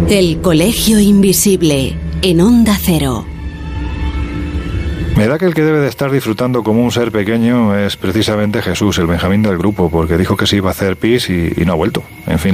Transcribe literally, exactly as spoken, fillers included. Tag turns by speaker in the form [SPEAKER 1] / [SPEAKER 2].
[SPEAKER 1] El Colegio Invisible, en Onda Cero.
[SPEAKER 2] Me da que el que debe de estar disfrutando como un ser pequeño es precisamente Jesús, el Benjamín del grupo, porque dijo que se iba a hacer pis y, y no ha vuelto. En fin.